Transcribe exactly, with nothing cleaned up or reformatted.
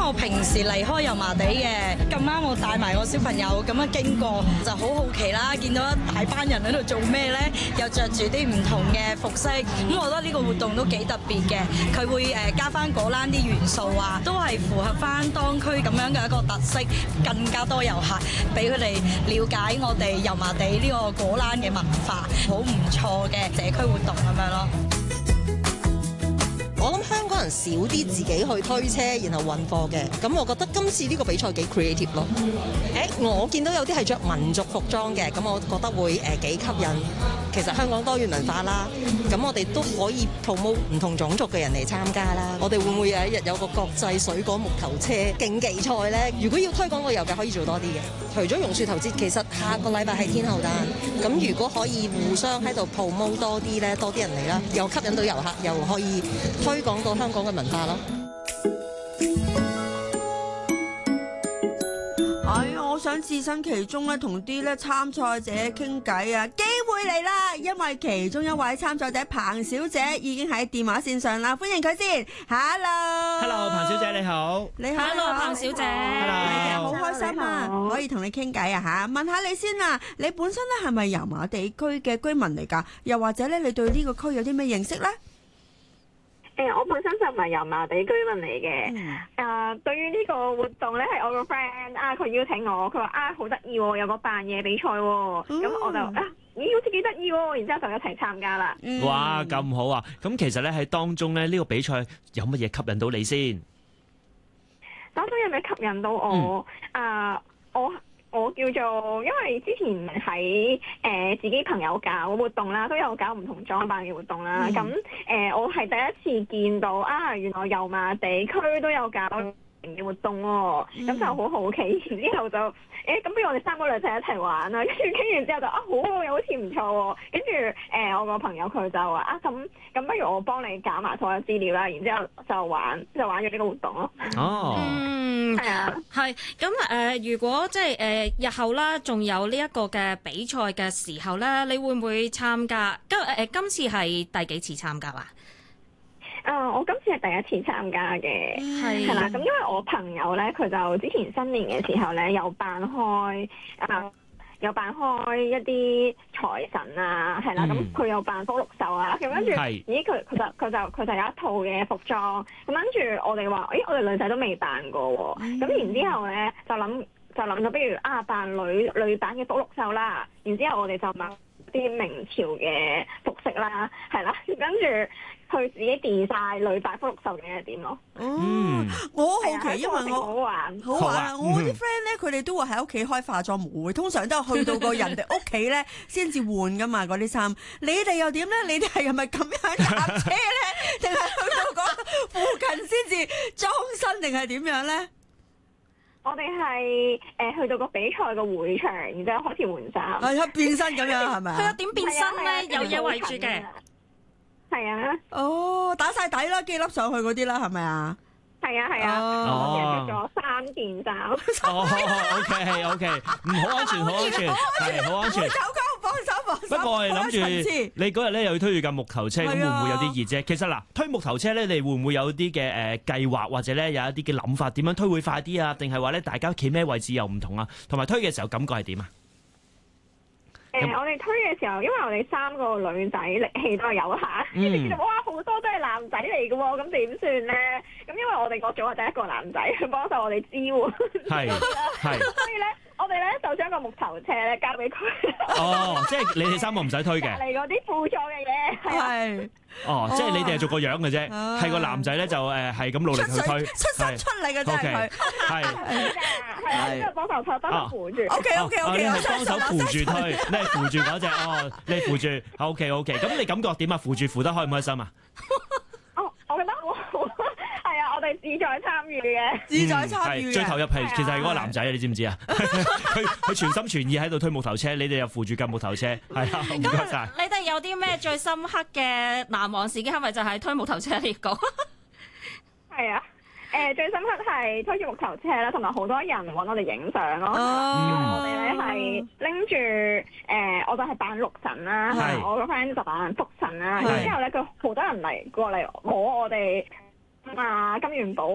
我平時離開油麻地嘅，咁啱我帶埋我小朋友咁樣經過，就好好奇啦，見到一大班人喺度做咩呢？又着住啲唔同嘅服飾，咁我覺得呢個活動都幾特別嘅。佢會誒加翻果欄啲元素啊，都係符合翻當區咁樣嘅一個特色，更加多遊客俾佢哋了解我哋油麻地呢個果欄嘅文化，好唔錯嘅社區活動咁樣咯。 我諗香港人少啲自己去推車，然後運貨嘅，咁我覺得今次呢個比賽幾 creative 咯。誒，我見到有啲係着民族服裝嘅，咁我覺得會誒幾吸引。其實香港多元文化啦，咁我哋都可以 promote 唔同種族嘅人嚟參加啦。我哋會唔會有一日有個國際水果木頭車競技賽呢？如果要推廣旅遊嘅，可以做多啲嘅。除咗榕樹頭節，其實下個禮拜係天后誕，咁如果可以互相喺度 promote 多啲呢，多啲人嚟啦，又吸引到遊客，又可以推廣到香港嘅文化咯。 哎呀，我想置身其中咧，同啲咧參賽者傾偈啊！機會嚟啦，因為其中一位參賽者彭小姐已經喺電話線上啦，歡迎佢先。Hello，Hello， 彭小姐你好。 你好 Hello， 彭小姐。 Hello， 好開心啊，可以同你傾偈啊吓！問下你先啊，你本身咧係咪油麻地區嘅居民嚟㗎？又或者咧，你對呢個區有啲咩認識咧？ 誒、欸，我本身就唔係油麻地居民嚟嘅。誒、嗯呃，對於呢個活動咧，係我個 friend 啊，佢邀請我，佢話啊好得意喎，有個扮嘢比賽喎、哦，咁、嗯、我就啊，咦好似幾得意喎，然之後就一齊參加啦。 嗯、哇，咁好啊！咁其實咧喺當中咧呢、呢個比賽有乜嘢吸引到你先？ 當中有咩吸引到我？嗯、啊，我。我叫做，因為之前喺誒、呃、自己朋友搞活動啦，都有搞唔同裝扮嘅活動啦。咁誒、嗯呃，我係第一次見到啊，原來油麻地區都有搞嘅活動喎、哦。咁、嗯、就好好奇，然之後就誒，咁、欸、不如我哋三個女仔一齊玩啦。跟住傾完之後就啊，好，又好似唔錯喎。跟住誒，我個朋友佢就話啊，咁咁不如我幫你搞埋所有資料啦。然之後就玩，就玩咗呢個活動咯。 哦。 嗯，係啊，係咁誒。如果即係誒日後啦，仲有呢一個嘅比賽嘅時候咧，你會唔會參加？今誒今次係第幾次參加啊？ 啊、呃！我今次係第一次參加嘅，係係啦。咁因為我朋友咧，佢就之前新年嘅時候咧，有辦開啊、呃，有辦開一啲財神啊，係啦。咁佢有辦福祿壽啊，咁跟住，咦？佢佢就佢就佢就有一套嘅服裝。咁跟住我哋話，咦？我哋女仔都未辦過喎。咁、嗯、然之後咧，就諗就諗咗，不如啊辦女女版嘅福祿壽啦。然之後我哋就買啲明朝嘅服飾啦，係啦，跟住。佢自己 design 女版福祿壽嘅係點咯？ 哦，我好奇，因為我好玩， 好玩。我啲 friend 咧，佢哋都會喺屋企開化妝舞會，通常都係去到個人哋屋企咧先至換噶嘛嗰啲衫。你哋又點咧？你哋係咪咁樣搭車咧？定係去到嗰附近先至裝身，定係點樣咧？ 我哋係誒去到個比賽個會場，然之後開始換衫。 係啊，變身咁樣係咪啊？ 佢有點變身咧？有嘢圍住嘅。 係啊， 哦，打晒底啦，幾粒上去嗰啲啦，係咪啊？ 係啊係啊，我哋着咗三件衫。 哦，OK OK，唔好安全，好安全，係好安全。 手交幫手幫手。 不過我係諗住你嗰日咧又要推住架木頭車，咁會唔會有啲熱啫？其實嗱，推木頭車咧，你會唔會有啲嘅誒計劃，或者咧有一啲嘅諗法，點樣推會快啲啊？定係話咧大家企咩位置又唔同啊？同埋推嘅時候感覺係點啊？ 誒、呃，我哋推嘅時候，因為我哋三個女仔力氣都係有限，跟住見到哇好多都係男仔嚟嘅喎，咁點算咧？咁因為我哋個組係得一個男仔去幫手我哋支援，係係，所以咧我哋咧就將個木頭車咧交俾佢。哦， 即係你哋三個唔使推嘅。 嚟嗰啲輔助嘅嘢係。 哦，即係你哋係做個樣嘅啫，係個男仔咧就誒係咁努力去推， 出身出嚟嘅啫佢， 係係，即係幫手推，幫手扶住。 O K O K O K， 你係幫手扶住推，你係扶住嗰隻哦，你係扶住。O K O K，咁你感覺點啊？扶住扶得開唔開心啊？ 哦，我覺得好好，係啊，我哋志在參與嘅， 志在參與。 最投入係其實係嗰個男仔啊，你知唔知啊？佢佢全心全意喺度推木頭車，你哋又扶住架木頭車，係啊，唔該晒。 你哋有啲咩最深刻嘅難忘事件？係咪就係推木頭車呢個？ 係啊，誒最深刻係推住木頭車啦，同埋好多人揾我哋影相咯。因為我哋咧係拎住誒，我就係扮六神啦，我個 friend 就扮福神啦。然之後咧，佢好多人嚟過嚟摸我哋啊金元寶